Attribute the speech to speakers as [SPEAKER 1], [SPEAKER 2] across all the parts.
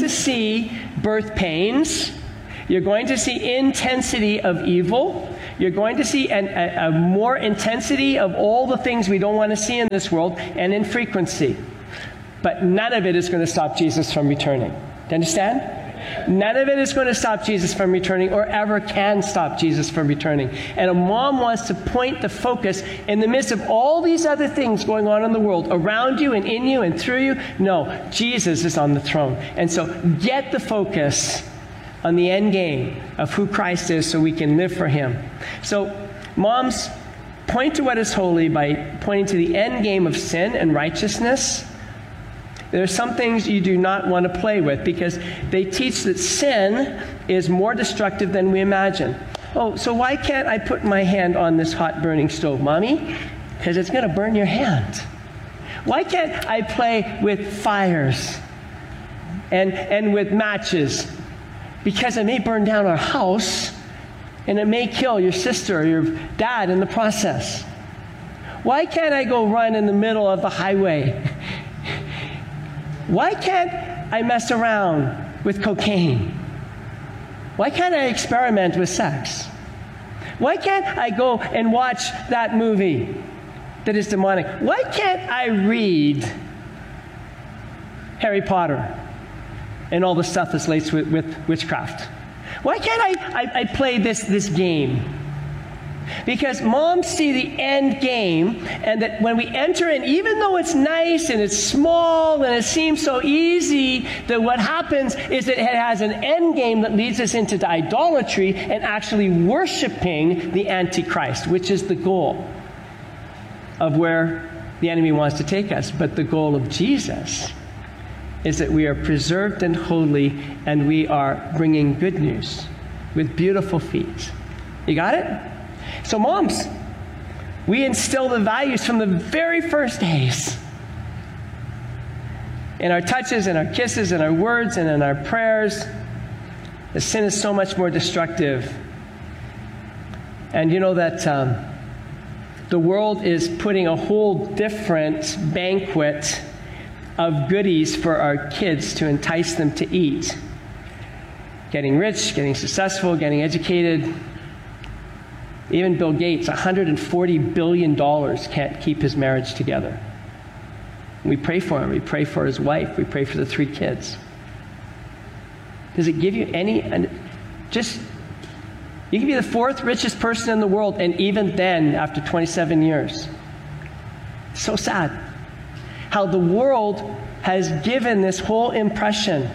[SPEAKER 1] to see birth pains. You're going to see intensity of evil. You're going to see a more intensity of all the things we don't want to see in this world, and in frequency. But none of it is going to stop Jesus from returning. Do you understand? None of it is going to stop Jesus from returning, or ever can stop Jesus from returning. And a mom wants to point the focus in the midst of all these other things going on in the world, around you and in you and through you. No, Jesus is on the throne. And so get the focus on the end game of who Christ is so we can live for him. So moms, point to what is holy by pointing to the end game of sin and righteousness. There are some things you do not want to play with because they teach that sin is more destructive than we imagine. Oh, so why can't I put my hand on this hot burning stove, Mommy? Because it's going to burn your hand. Why can't I play with fires and with matches? Because it may burn down our house and it may kill your sister or your dad in the process. Why can't I go run in the middle of the highway? Why can't I mess around with cocaine? Why can't I experiment with sex? Why can't I go and watch that movie that is demonic? Why can't I read Harry Potter and all the stuff that's laced with witchcraft? Why can't I play this game? Because moms see the end game, and that when we enter in, even though it's nice and it's small and it seems so easy, that what happens is that it has an end game that leads us into idolatry and actually worshiping the Antichrist, which is the goal of where the enemy wants to take us. But the goal of Jesus is that we are preserved and holy, and we are bringing good news with beautiful feet. You got it? So moms, we instill the values from the very first days. In our touches, in our kisses, in our words, and in our prayers. The sin is so much more destructive. And you know that the world is putting a whole different banquet of goodies for our kids to entice them to eat. Getting rich, getting successful, getting educated. Even Bill Gates, $140 billion, can't keep his marriage together. We pray for him. We pray for his wife. We pray for the 3 kids. Does it give you any... You can be the 4th richest person in the world, and even then, after 27 years. So sad. How the world has given this whole impression.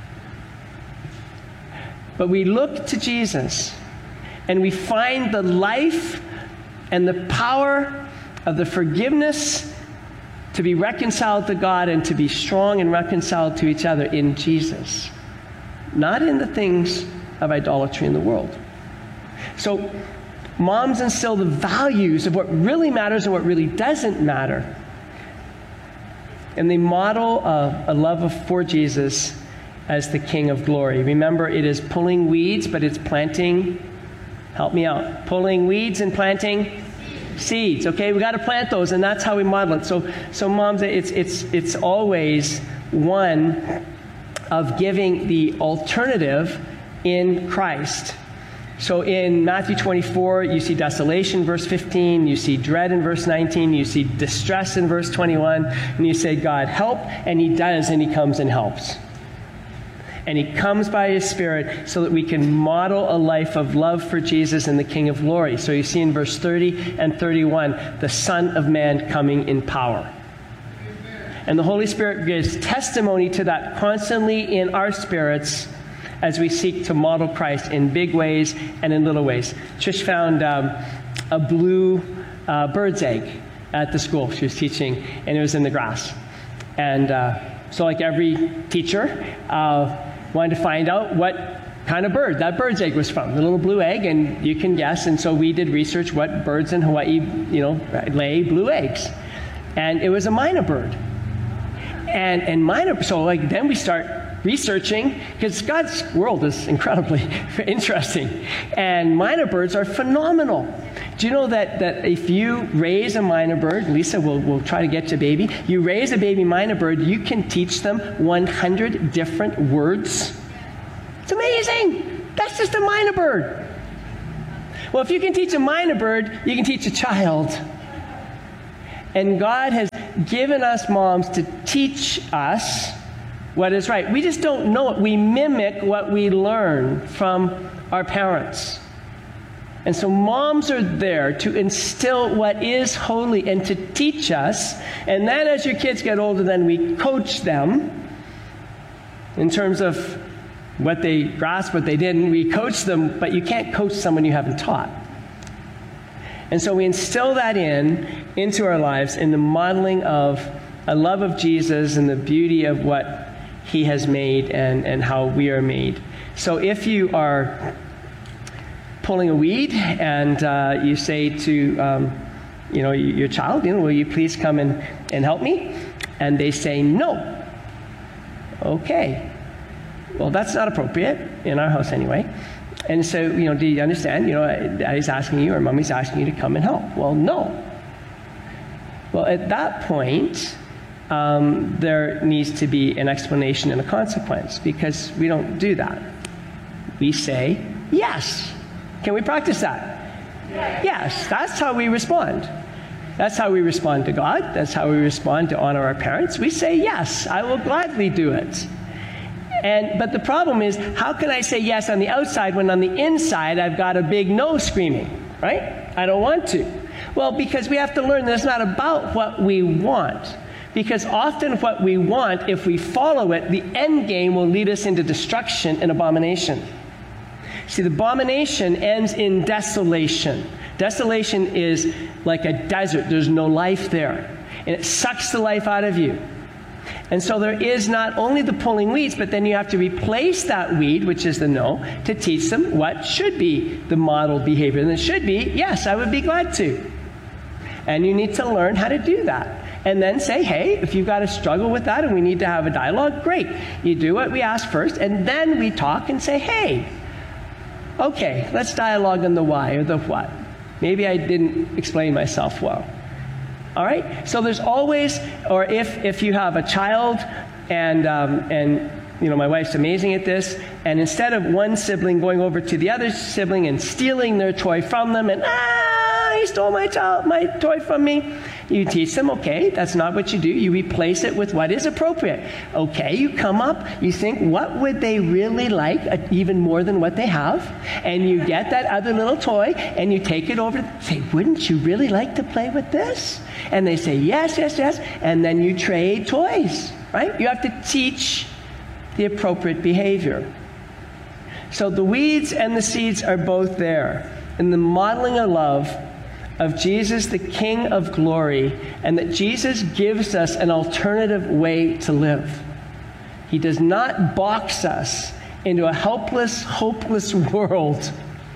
[SPEAKER 1] But we look to Jesus, and we find the life and the power of the forgiveness to be reconciled to God and to be strong and reconciled to each other in Jesus. Not in the things of idolatry in the world. So, moms instill the values of what really matters and what really doesn't matter. And they model a love for Jesus as the King of Glory. Remember, it is pulling weeds, but it's planting... Help me out. Pulling weeds and planting seeds. Okay, we got to plant those, and that's how we model it. So moms, it's always one of giving the alternative in Christ. So in Matthew 24, you see desolation, verse 15. You see dread in verse 19. You see distress in verse 21. And you say, God, help, and he does, and he comes and helps. And he comes by his Spirit so that we can model a life of love for Jesus and the King of Glory. So you see in verse 30 and 31, the Son of Man coming in power. And the Holy Spirit gives testimony to that constantly in our spirits as we seek to model Christ in big ways and in little ways. Trish found a blue bird's egg at the school she was teaching, and it was in the grass. And so like every teacher, wanted to find out what kind of bird that bird's egg was from, the little blue egg, and you can guess. And so we did research what birds in Hawaii, lay blue eggs. And it was a myna bird. And myna, so like then we start researching, because God's world is incredibly interesting. And myna birds are phenomenal. Do you know that if you raise a minor bird, Lisa will try to get you a baby, you raise a baby minor bird, you can teach them 100 different words? It's amazing. That's just a minor bird. Well, if you can teach a minor bird, you can teach a child. And God has given us moms to teach us what is right. We just don't know it. We mimic what we learn from our parents. And so moms are there to instill what is holy and to teach us. And then as your kids get older, then we coach them in terms of what they grasped, what they didn't. We coach them, but you can't coach someone you haven't taught. And so we instill that into our lives in the modeling of a love of Jesus and the beauty of what he has made and how we are made. So if you are pulling a weed and you say to your child, will you please come and help me? And they say no. Okay. Well, that's not appropriate in our house anyway. And so, do you understand? Daddy's asking you or mommy's asking you to come and help. Well, no. Well, at that point, there needs to be an explanation and a consequence, because we don't do that. We say, yes. Can we practice that? Yes. That's how we respond. That's how we respond to God. That's how we respond to honor our parents. We say, yes, I will gladly do it. But the problem is, how can I say yes on the outside when on the inside I've got a big no screaming, right? I don't want to. Well, because we have to learn that it's not about what we want. Because often what we want, if we follow it, the end game will lead us into destruction and abomination. See, the abomination ends in desolation. Desolation is like a desert. There's no life there. And it sucks the life out of you. And so there is not only the pulling weeds, but then you have to replace that weed, which is the no, to teach them what should be the model behavior. And it should be, yes, I would be glad to. And you need to learn how to do that. And then say, hey, if you've got a struggle with that and we need to have a dialogue, great. You do what we ask first, and then we talk and say, hey, okay, let's dialogue on the why or the what. Maybe I didn't explain myself well. All right? So there's always, or if you have a child and my wife's amazing at this, and instead of one sibling going over to the other sibling and stealing their toy from them and, he stole my toy from me, you teach them, okay, that's not what you do. You replace it with what is appropriate. Okay, you come up, you think, what would they really like even more than what they have? And you get that other little toy and you take it over, say, wouldn't you really like to play with this? And they say, yes, yes, yes. And then you trade toys, right? You have to teach the appropriate behavior. So the weeds and the seeds are both there. In the modeling of love of Jesus, the King of glory, and that Jesus gives us an alternative way to live. He does not box us into a helpless, hopeless world.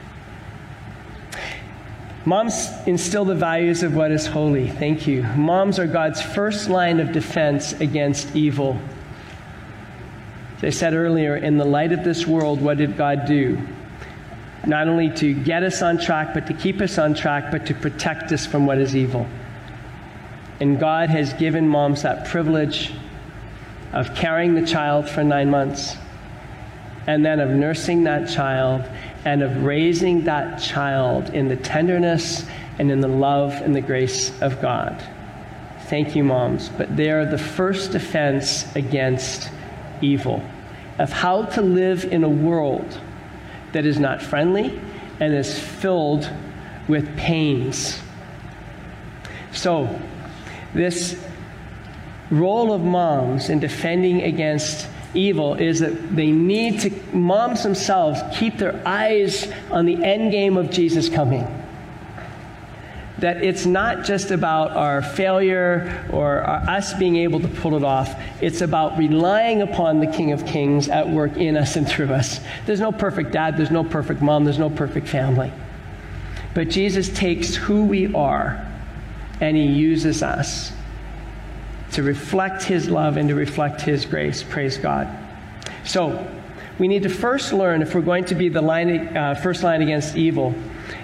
[SPEAKER 1] Moms instill the values of what is holy. Thank you. Moms are God's first line of defense against evil. As I said earlier, in the light of this world, what did God do? Not only to get us on track, but to keep us on track, but to protect us from what is evil. And God has given moms that privilege of carrying the child for 9 months, and then of nursing that child, and of raising that child in the tenderness and in the love and the grace of God. Thank you, moms. But they are the first defense against evil, of how to live in a world that is not friendly and is filled with pains. So, this role of moms in defending against evil is that they need to, moms themselves, keep their eyes on the end game of Jesus coming. That it's not just about our failure or us being able to pull it off. It's about relying upon the King of Kings at work in us and through us. There's no perfect dad, there's no perfect mom, there's no perfect family. But Jesus takes who we are and he uses us to reflect his love and to reflect his grace. Praise God. So, we need to first learn, if we're going to be the first line against evil,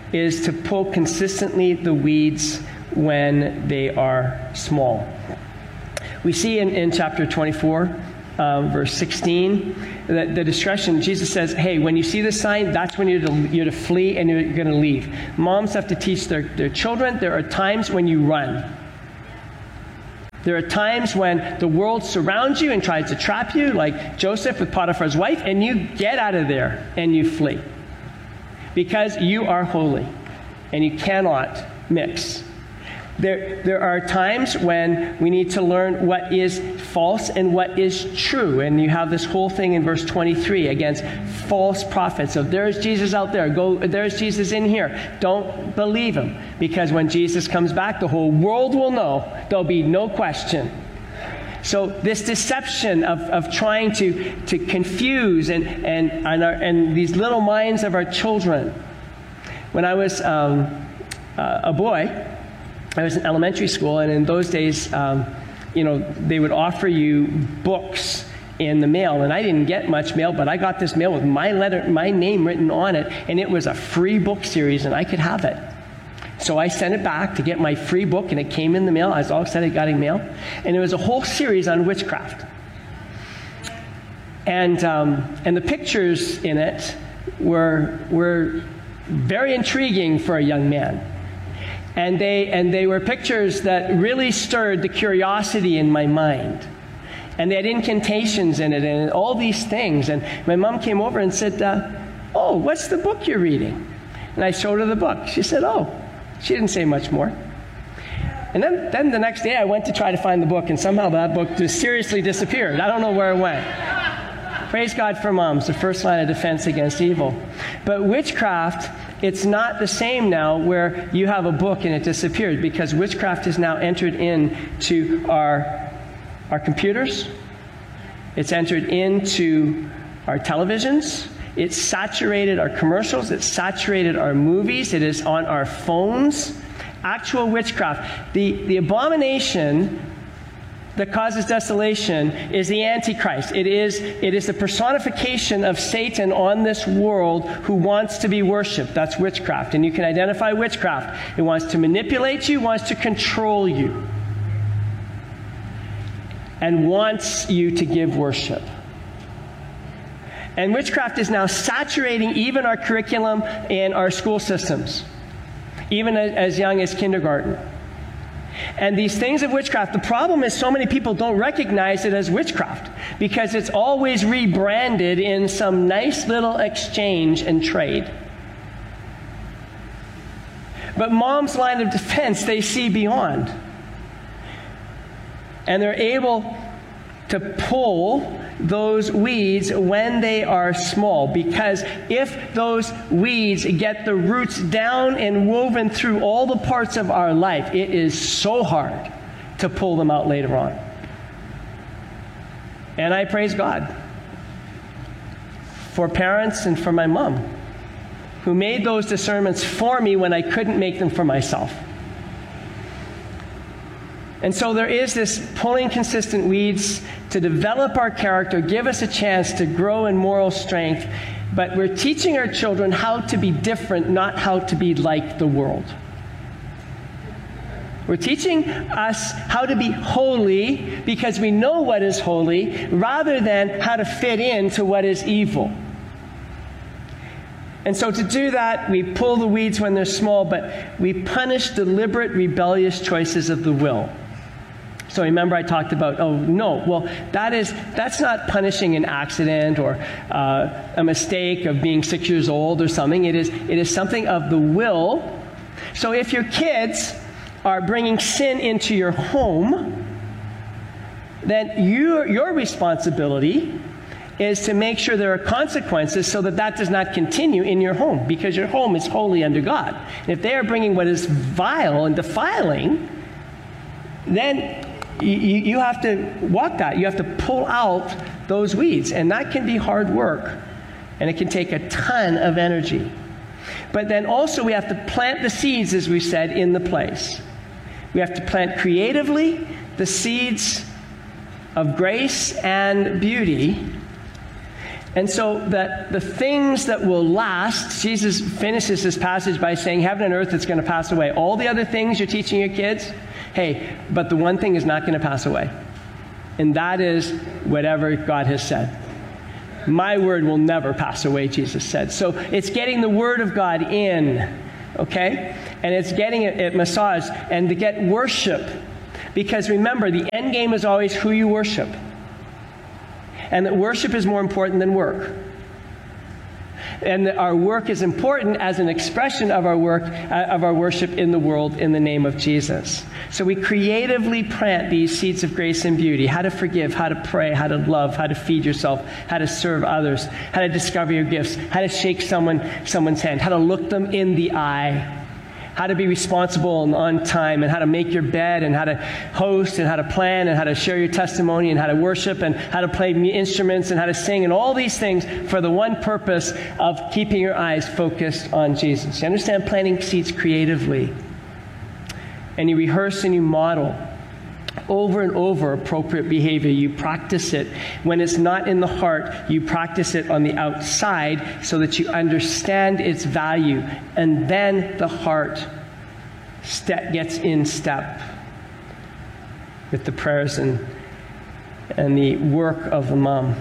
[SPEAKER 1] is to pull consistently the weeds when they are small. We see in chapter 24, verse 16, that the discretion, Jesus says, hey, when you see this sign, that's when you're to flee and you're going to leave. Moms have to teach their children. There are times when you run. There are times when the world surrounds you and tries to trap you, like Joseph with Potiphar's wife, and you get out of there and you flee. Because you are holy and you cannot mix. There are times when we need to learn what is false and what is true. And you have this whole thing in verse 23 against false prophets. So there's Jesus out there. There's Jesus in here. Don't believe him. Because when Jesus comes back, the whole world will know. There'll be no question. So this deception of trying to confuse and these little minds of our children. When I was a boy, I was in elementary school, and in those days, they would offer you books in the mail, and I didn't get much mail, but I got this mail with my name written on it, and it was a free book series, and I could have it. So I sent it back to get my free book, and it came in the mail. I was all excited getting mail, and it was a whole series on witchcraft. And the pictures in it were very intriguing for a young man. And they were pictures that really stirred the curiosity in my mind. And they had incantations in it and all these things. And my mom came over and said, oh, what's the book you're reading? And I showed her the book. She said, oh. She didn't say much more. And then the next day I went to try to find the book, and somehow that book just seriously disappeared. I don't know where it went. Praise God for moms, the first line of defense against evil. But witchcraft, it's not the same now where you have a book and it disappeared, because witchcraft is now entered into our computers. It's entered into our televisions. It's saturated our commercials. It's saturated our movies. It is on our phones. Actual witchcraft. The abomination that causes desolation is the Antichrist. It is the personification of Satan on this world who wants to be worshipped. That's witchcraft. And you can identify witchcraft. It wants to manipulate you, wants to control you, and wants you to give worship. And witchcraft is now saturating even our curriculum and our school systems, even as young as kindergarten. And these things of witchcraft, the problem is so many people don't recognize it as witchcraft because it's always rebranded in some nice little exchange and trade. But mom's line of defense, they see beyond. And they're able to pull those weeds when they are small, because if those weeds get the roots down and woven through all the parts of our life, it is so hard to pull them out later on. And I praise God for parents and for my mom who made those discernments for me when I couldn't make them for myself. And so there is this pulling consistent weeds to develop our character, give us a chance to grow in moral strength, but we're teaching our children how to be different, not how to be like the world. We're teaching us how to be holy because we know what is holy, rather than how to fit into what is evil. And so to do that, we pull the weeds when they're small, but we punish deliberate, rebellious choices of the will. So remember I talked about, that's not punishing an accident or a mistake of being 6 years old or something. It is something of the will. So if your kids are bringing sin into your home, then your responsibility is to make sure there are consequences so that does not continue in your home, because your home is holy under God. And if they are bringing what is vile and defiling, then you have to walk that. You have to pull out those weeds. And that can be hard work. And it can take a ton of energy. But then also we have to plant the seeds, as we said, in the place. We have to plant creatively the seeds of grace and beauty. And so that the things that will last, Jesus finishes this passage by saying, heaven and earth, it's going to pass away. All the other things you're teaching your kids, hey, but the one thing is not going to pass away. And that is whatever God has said. My word will never pass away, Jesus said. So it's getting the word of God in, okay? And it's getting it massaged, and to get worship. Because remember, the end game is always who you worship. And that worship is more important than work. And that our work is important as an expression of our work, of our worship in the world in the name of Jesus. So we creatively plant these seeds of grace and beauty. How to forgive, how to pray, how to love, how to feed yourself, how to serve others, how to discover your gifts, how to shake someone's hand, how to look them in the eye, how to be responsible and on time, and how to make your bed, and how to host, and how to plan, and how to share your testimony, and how to worship, and how to play instruments, and how to sing, and all these things for the one purpose of keeping your eyes focused on Jesus. You understand? Planting seeds creatively. And you rehearse and you model over and over appropriate behavior. You practice it. When it's not in the heart, you practice it on the outside so that you understand its value. And then the heart gets in step with the prayers and the work of the mom.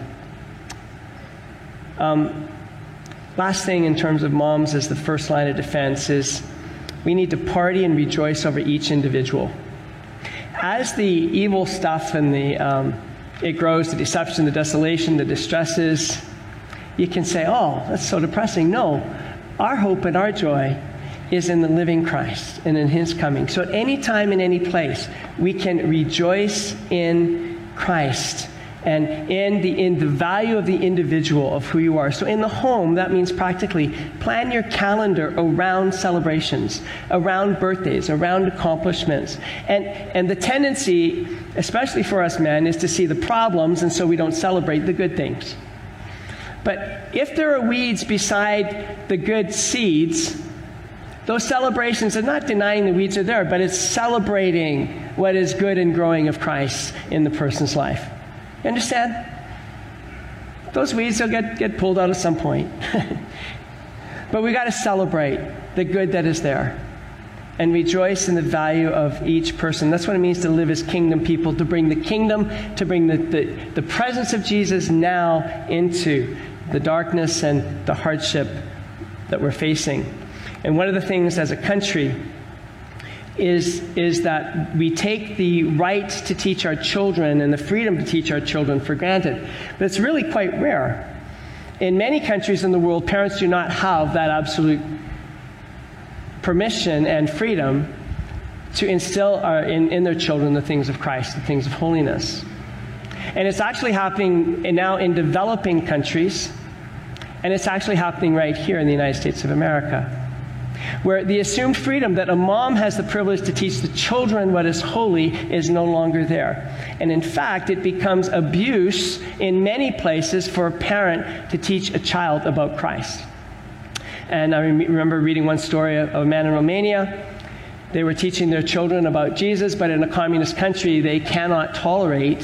[SPEAKER 1] Last thing in terms of moms as the first line of defense is we need to party and rejoice over each individual. As the evil stuff and it grows, the deception, the desolation, the distresses, you can say, oh, that's so depressing. No, our hope and our joy is in the living Christ and in his coming. So at any time, in any place, we can rejoice in Christ and in the value of the individual, of who you are. So in the home, that means practically plan your calendar around celebrations, around birthdays, around accomplishments. And the tendency, especially for us men, is to see the problems, and so we don't celebrate the good things. But if there are weeds beside the good seeds, those celebrations are not denying the weeds are there, but it's celebrating what is good and growing of Christ in the person's life. You understand? Those weeds will get pulled out at some point. But we got to celebrate the good that is there and rejoice in the value of each person. That's what it means to live as kingdom people, to bring the kingdom, to bring the presence of Jesus now into the darkness and the hardship that we're facing. And one of the things as a country is that we take the right to teach our children and the freedom to teach our children for granted. But it's really quite rare. In many countries in the world, parents do not have that absolute permission and freedom to instill in their children the things of Christ, the things of holiness. And it's actually happening now in developing countries, and it's actually happening right here in the United States of America, where the assumed freedom that a mom has the privilege to teach the children what is holy is no longer there. And in fact, it becomes abuse in many places for a parent to teach a child about Christ. And I remember reading one story of a man in Romania. They were teaching their children about Jesus, but in a communist country, they cannot tolerate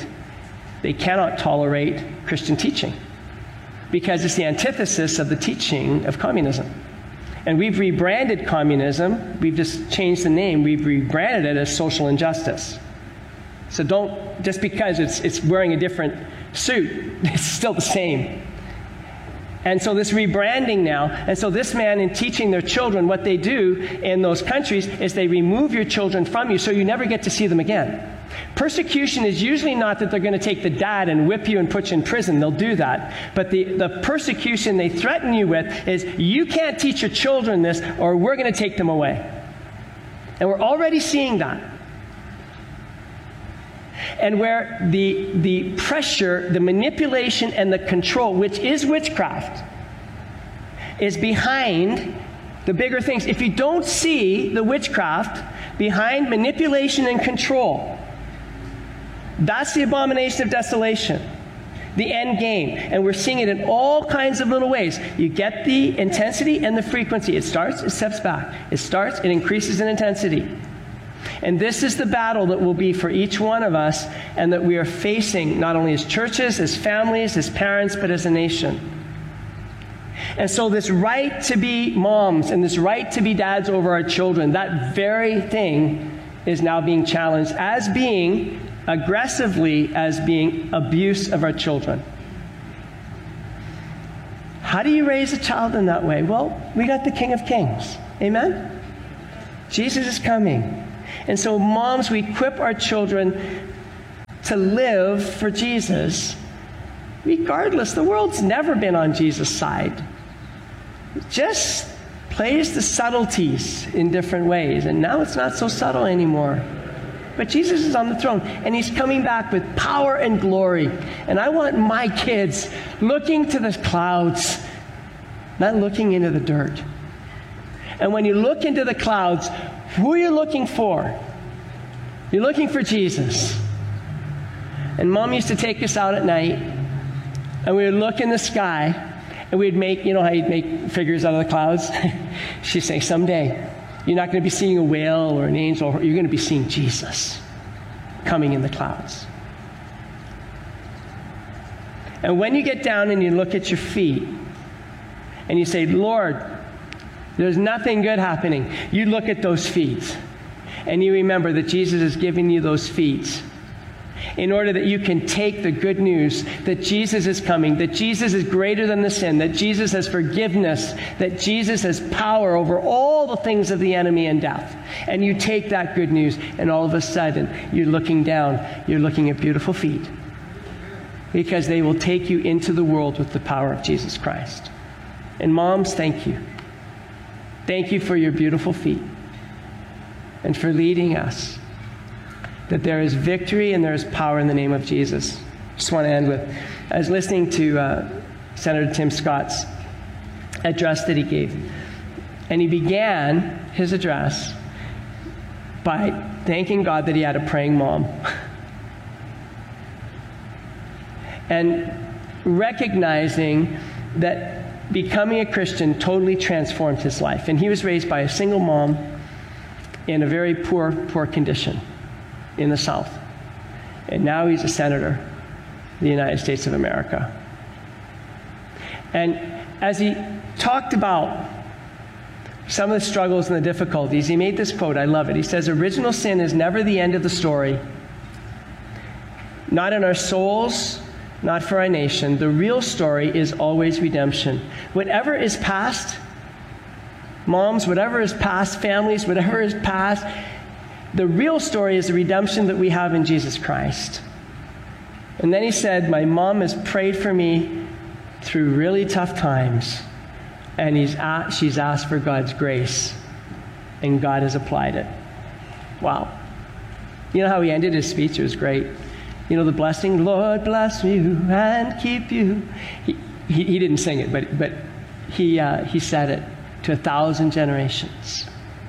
[SPEAKER 1] Christian teaching because it's the antithesis of the teaching of communism. And we've rebranded communism. We've just changed the name. We've rebranded it as social injustice. So don't, just because it's wearing a different suit, it's still the same. And so this rebranding now, and so this man in teaching their children, what they do in those countries is they remove your children from you so you never get to see them again. Persecution is usually not that they're going to take the dad and whip you and put you in prison. They'll do that. But the persecution they threaten you with is you can't teach your children this or we're going to take them away. And we're already seeing that. And where the pressure, the manipulation, and the control, which is witchcraft, is behind the bigger things. If you don't see the witchcraft behind manipulation and control, that's the abomination of desolation, the end game. And we're seeing it in all kinds of little ways. You get the intensity and the frequency. It starts, it steps back. It starts, it increases in intensity. And this is the battle that will be for each one of us and that we are facing not only as churches, as families, as parents, but as a nation. And so this right to be moms and this right to be dads over our children, that very thing is now being challenged as being aggressively as being abuse of our children. How do you raise a child in that way? Well, we got the King of Kings. Amen? Jesus is coming. And so moms, we equip our children to live for Jesus regardless. The world's never been on Jesus' side. It just plays the subtleties in different ways. And now it's not so subtle anymore. But Jesus is on the throne, and he's coming back with power and glory. And I want my kids looking to the clouds, not looking into the dirt. And when you look into the clouds, who are you looking for? You're looking for Jesus. And Mom used to take us out at night, and we would look in the sky, and we'd make, you know how you'd make figures out of the clouds? She'd say, someday, you're not going to be seeing a whale or an angel. You're going to be seeing Jesus coming in the clouds. And when you get down and you look at your feet and you say, Lord, there's nothing good happening. You look at those feet and you remember that Jesus is giving you those feet in order that you can take the good news that Jesus is coming, that Jesus is greater than the sin, that Jesus has forgiveness, that Jesus has power over all the things of the enemy and death. And you take that good news, and all of a sudden, you're looking down, you're looking at beautiful feet. Because they will take you into the world with the power of Jesus Christ. And moms, thank you. Thank you for your beautiful feet and for leading us. That there is victory and there is power in the name of Jesus. Just want to end with, I was listening to Senator Tim Scott's address that he gave. And he began his address by thanking God that he had a praying mom. And recognizing that becoming a Christian totally transformed his life. And he was raised by a single mom in a very poor condition in the South. And now he's a senator in the United States of America. And as he talked about some of the struggles and the difficulties, he made this quote. I love it. He says, original sin is never the end of the story. Not in our souls, not for our nation. The real story is always redemption. Whatever is past, moms, whatever is past, families, whatever is past, the real story is the redemption that we have in Jesus Christ. And then he said, my mom has prayed for me through really tough times, and she's asked for God's grace, and God has applied it. Wow. You know how he ended his speech? It was great. You know the blessing, Lord bless you and keep you. He didn't sing it, but he said it to 1,000 generations.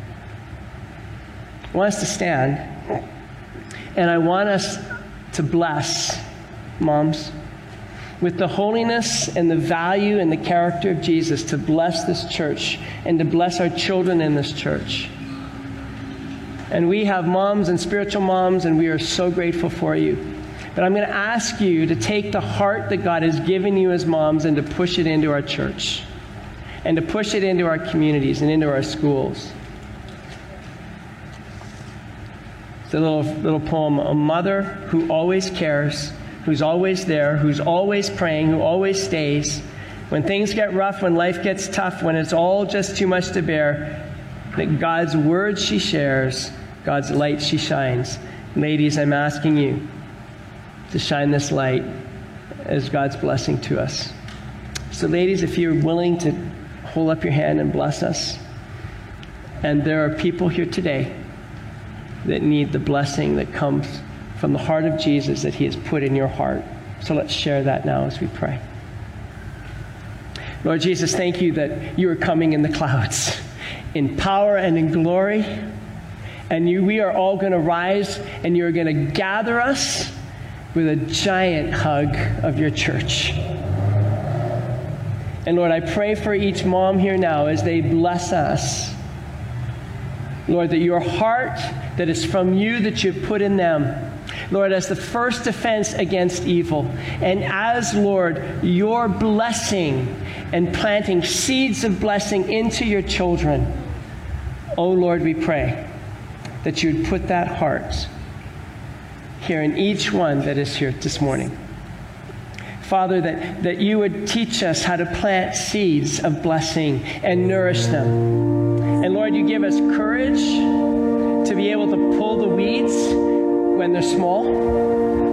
[SPEAKER 1] I want us to stand, and I want us to bless moms with the holiness and the value and the character of Jesus, to bless this church and to bless our children in this church. And we have moms and spiritual moms, and we are so grateful for you. But I'm going to ask you to take the heart that God has given you as moms and to push it into our church and to push it into our communities and into our schools. It's a little poem. A mother who always cares, who's always there, who's always praying, who always stays. When things get rough, when life gets tough, when it's all just too much to bear, that God's word she shares, God's light she shines. Ladies, I'm asking you to shine this light as God's blessing to us. So ladies, if you're willing to hold up your hand and bless us, and there are people here today that need the blessing that comes from the heart of Jesus that he has put in your heart. So let's share that now as we pray. Lord Jesus, thank you that you are coming in the clouds in power and in glory. And we are all going to rise, and you're going to gather us with a giant hug of your church. And Lord, I pray for each mom here now as they bless us. Lord, that your heart that is from you that you've put in them Lord, as the first defense against evil. And as, Lord, your blessing and planting seeds of blessing into your children, oh Lord, we pray that you would put that heart here in each one that is here this morning. Father, that you would teach us how to plant seeds of blessing and nourish them. And Lord, you give us courage to be able to pull the weeds when they're small.